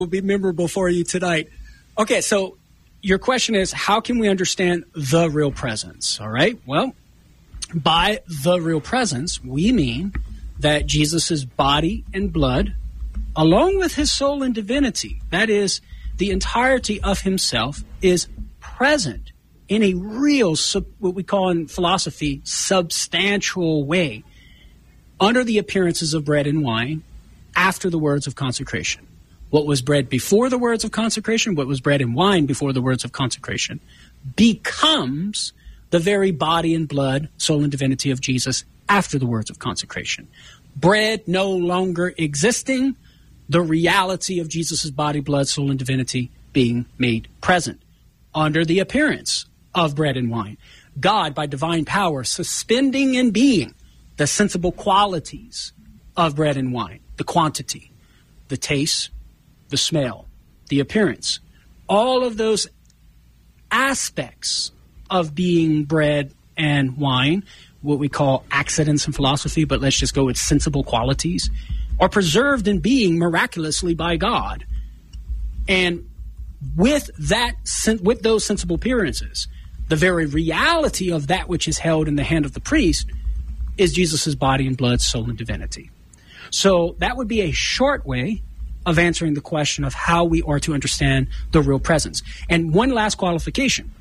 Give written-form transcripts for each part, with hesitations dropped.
will be memorable for you tonight. Okay, so your question is, how can we understand the real presence? All right, well, by the real presence, we mean that Jesus' body and blood, along with his soul and divinity, that is, the entirety of himself, is present in a real, what we call in philosophy, substantial way, under the appearances of bread and wine, after the words of consecration. What was bread before the words of consecration, what was bread and wine before the words of consecration, becomes the very body and blood, soul and divinity of Jesus after the words of consecration. Bread no longer existing, the reality of Jesus' body, blood, soul, and divinity being made present under the appearance of bread and wine. God, by divine power, suspending in being the sensible qualities of bread and wine, the quantity, the taste, the smell, the appearance, all of those aspects of being bread and wine, what we call accidents in philosophy, but let's just go with sensible qualities, are preserved in being miraculously by God. And with those sensible appearances, the very reality of that which is held in the hand of the priest is Jesus' body and blood, soul, and divinity. So that would be a short way of answering the question of how we are to understand the real presence. And one last qualification.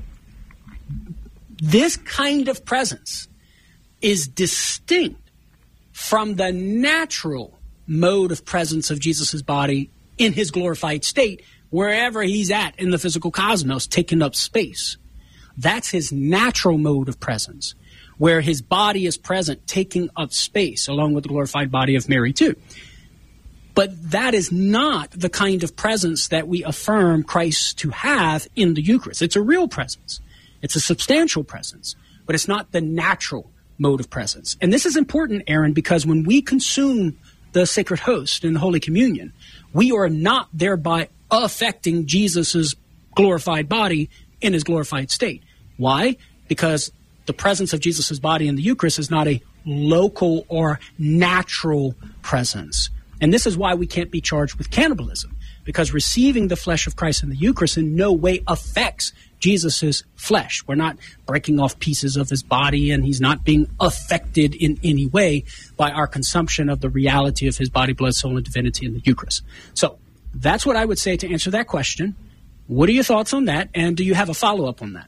This kind of presence is distinct from the natural mode of presence of Jesus' body in his glorified state, wherever he's at in the physical cosmos, taking up space. That's his natural mode of presence, where his body is present, taking up space, along with the glorified body of Mary too. But that is not the kind of presence that we affirm Christ to have in the Eucharist. It's a real presence. It's a substantial presence, but it's not the natural mode of presence. And this is important, Aaron, because when we consume the sacred host in the Holy Communion, we are not thereby affecting Jesus' glorified body in his glorified state. Why? Because the presence of Jesus' body in the Eucharist is not a local or natural presence. And this is why we can't be charged with cannibalism, because receiving the flesh of Christ in the Eucharist in no way affects Jesus' flesh. We're not breaking off pieces of his body, and he's not being affected in any way by our consumption of the reality of his body, blood, soul, and divinity in the Eucharist. So that's what I would say to answer that question. What are your thoughts on that, and do you have a follow-up on that?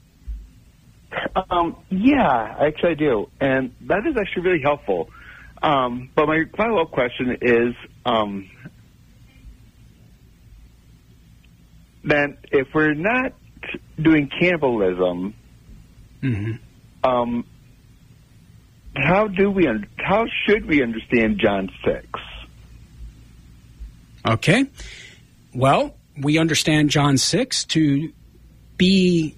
Yeah, actually I do, and that is actually really helpful. But my follow-up question is, then if we're not doing cannibalism, how should we understand John 6? Okay. Well, we understand John 6 to be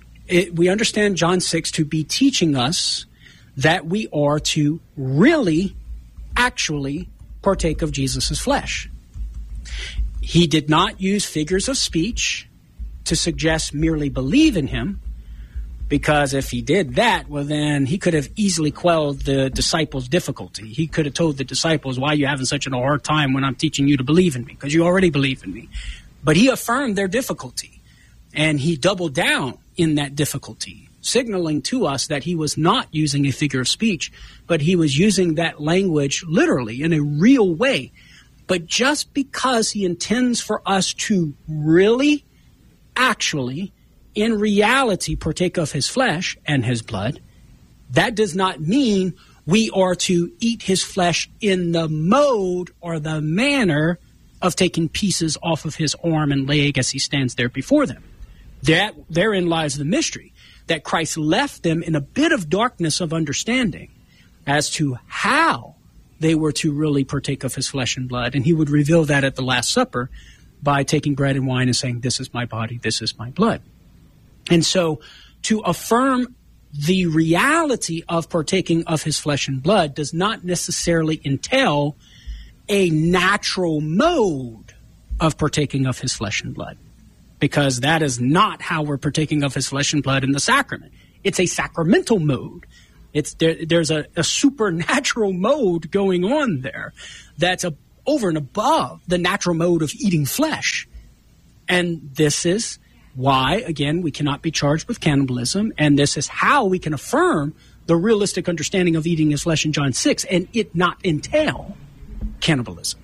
teaching us that we are to really, actually partake of Jesus' flesh. He did not use figures of speech to suggest merely believe in him, because if he did that, well, then he could have easily quelled the disciples' difficulty. He could have told the disciples, why are you having such a hard time when I'm teaching you to believe in me? Because you already believe in me. But he affirmed their difficulty, and he doubled down in that difficulty, signaling to us that he was not using a figure of speech, but he was using that language literally in a real way. But just because he intends for us to really, actually, in reality, partake of his flesh and his blood, that does not mean we are to eat his flesh in the mode or the manner of taking pieces off of his arm and leg as he stands there before them. Therein lies the mystery, that Christ left them in a bit of darkness of understanding as to how they were to really partake of his flesh and blood. And he would reveal that at the Last Supper by taking bread and wine and saying, this is my body, this is my blood. And so to affirm the reality of partaking of his flesh and blood does not necessarily entail a natural mode of partaking of his flesh and blood, because that is not how we're partaking of his flesh and blood in the sacrament. It's a sacramental mode. There's a supernatural mode going on there that's over and above the natural mode of eating flesh. And this is why, again, we cannot be charged with cannibalism, and this is how we can affirm the realistic understanding of eating his flesh in John 6 and it not entail cannibalism.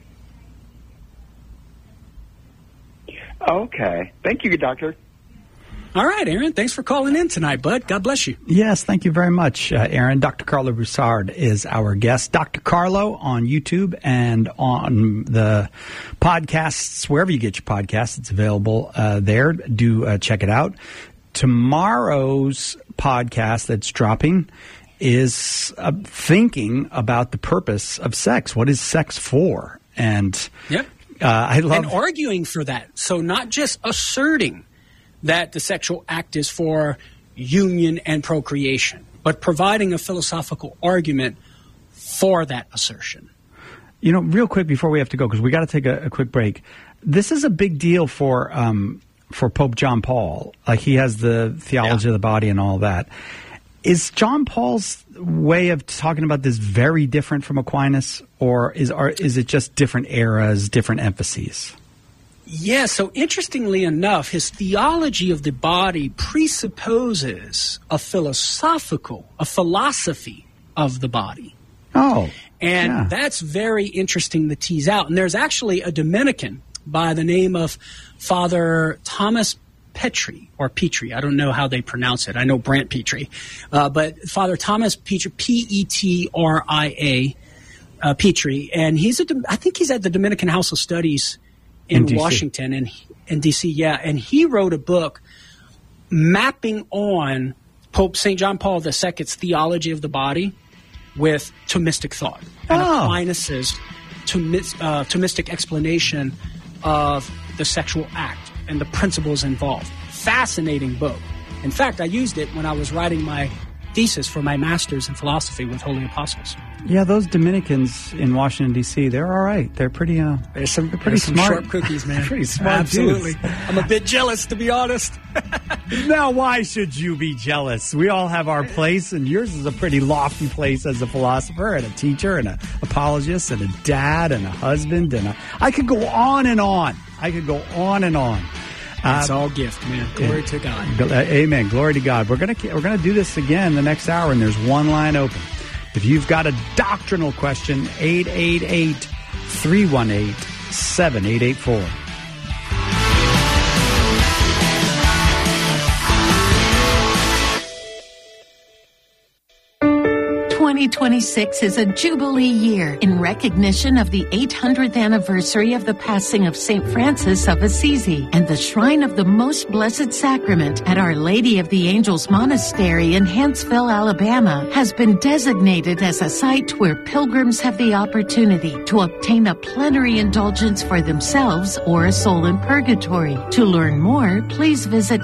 Okay. Thank you, Doctor. All right, Aaron. Thanks for calling in tonight, bud. God bless you. Yes, thank you very much, Aaron. Dr. Carlo Broussard is our guest. Dr. Carlo on YouTube and on the podcasts, wherever you get your podcasts, it's available there. Do check it out. Tomorrow's podcast that's dropping is thinking about the purpose of sex. What is sex for? And I love... And arguing for that. So not just asserting that the sexual act is for union and procreation, but providing a philosophical argument for that assertion. You know, real quick before we have to go, because we got to take a quick break. This is a big deal for Pope John Paul. Like, he has the theology of the body and all that. Is John Paul's way of talking about this very different from Aquinas, or is it just different eras, different emphases? Yeah, so interestingly enough, his theology of the body presupposes a philosophy of the body. Oh, and that's very interesting to tease out. And there's actually a Dominican by the name of Father Thomas Petri, or Petri. I don't know how they pronounce it. I know Brant Petri. But Father Thomas Petri, P-E-T-R-I-A, Petri. And I think he's at the Dominican House of Studies in Washington and in D.C., and he wrote a book mapping on Pope St. John Paul II's theology of the body with Thomistic thought and Aquinas' Thomistic explanation of the sexual act and the principles involved. Fascinating book. In fact, I used it when I was writing my thesis for my master's in philosophy with Holy Apostles. Yeah, those Dominicans in Washington, D.C., they're all right. They're pretty they're pretty some smart. Sharp cookies, man. Pretty smart. Absolutely. Dudes. I'm a bit jealous, to be honest. Now, why should you be jealous? We all have our place, and yours is a pretty lofty place as a philosopher and a teacher and an apologist and a dad and a husband. I could go on and on. It's all gift, man. Glory to God. Amen. Glory to God. We're gonna do this again the next hour, and there's one line open. If you've got a doctrinal question, 888-318-7884. 2026 is a Jubilee year in recognition of the 800th anniversary of the passing of St. Francis of Assisi, and the Shrine of the Most Blessed Sacrament at Our Lady of the Angels Monastery in Huntsville, Alabama, has been designated as a site where pilgrims have the opportunity to obtain a plenary indulgence for themselves or a soul in purgatory. To learn more, please visit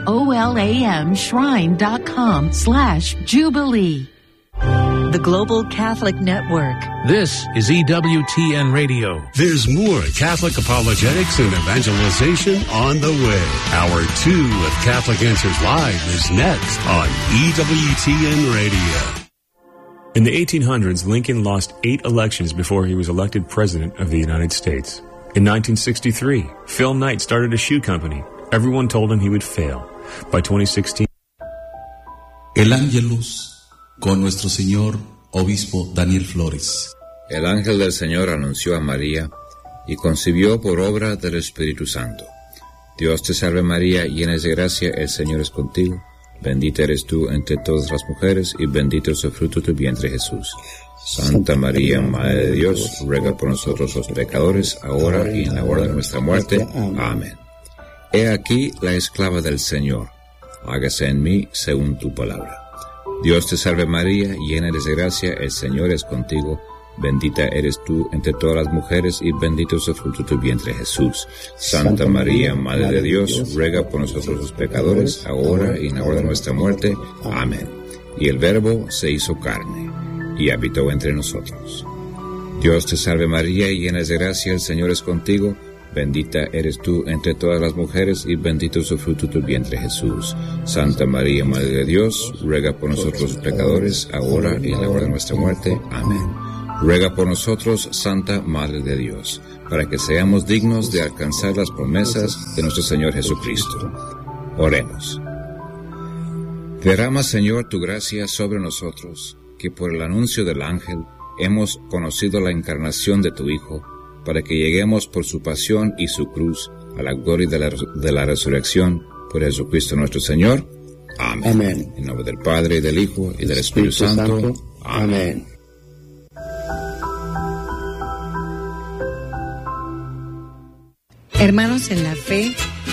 olamshrine.com/Jubilee. The Global Catholic Network. This is EWTN Radio. There's more Catholic apologetics and evangelization on the way. Hour 2 of Catholic Answers Live is next on EWTN Radio. In the 1800s, Lincoln lost 8 elections before he was elected President of the United States. In 1963, Phil Knight started a shoe company. Everyone told him he would fail. By 2016... El Ángelus con nuestro señor obispo Daniel Flores. El ángel del Señor anunció a María y concibió por obra del Espíritu Santo. Dios te salve María, llena de gracia, el Señor es contigo. Bendita eres tú entre todas las mujeres y bendito es el fruto de tu vientre Jesús. Santa María, Madre de Dios, ruega por nosotros los pecadores, ahora y en la hora de nuestra muerte. Amén. He aquí la esclava del Señor. Hágase en mí según tu palabra. Dios te salve María, llena eres de gracia, el Señor es contigo. Bendita eres tú entre todas las mujeres y bendito es el fruto de tu vientre Jesús. Santa María, Madre de Dios, ruega por nosotros los pecadores, ahora y en la hora de nuestra muerte. Amén. Y el Verbo se hizo carne y habitó entre nosotros. Dios te salve María, llena eres de gracia, el Señor es contigo. Bendita eres tú entre todas las mujeres y bendito es el fruto de tu vientre Jesús. Santa María, Madre de Dios, ruega por nosotros los pecadores, ahora y en la hora de nuestra muerte. Amén. Ruega por nosotros, Santa Madre de Dios, para que seamos dignos de alcanzar las promesas de nuestro Señor Jesucristo. Oremos. Derrama, Señor, tu gracia sobre nosotros, que por el anuncio del ángel hemos conocido la encarnación de tu Hijo, para que lleguemos por su pasión y su cruz a la gloria de la resurrección por Jesucristo nuestro Señor. Amén. Amén. En nombre del Padre, y del Hijo, y del Espíritu Santo. Amén. Hermanos en la fe,